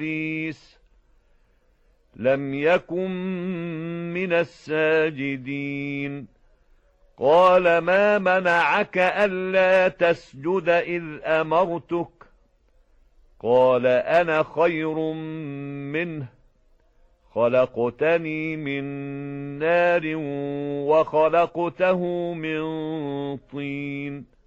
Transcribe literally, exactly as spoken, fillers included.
لم يكن من الساجدين قال ما منعك ألا تسجد إذ أمرتك قال أنا خير منه خلقتني من نار وخلقته من طين